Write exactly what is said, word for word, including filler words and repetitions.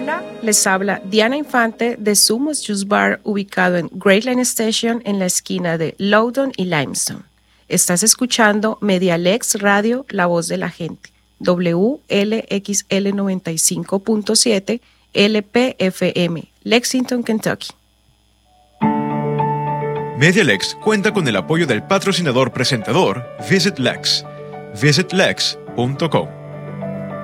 Hola, les habla Diana Infante de Sumos Juice Bar, ubicado en Great Line Station en la esquina de Loudoun y Limestone. Estás escuchando Medialex Radio, la voz de la gente, W L X L noventa y cinco punto siete L P F M, Lexington, Kentucky. Medialex cuenta con el apoyo del patrocinador presentador Visit Lex, visit lex punto com.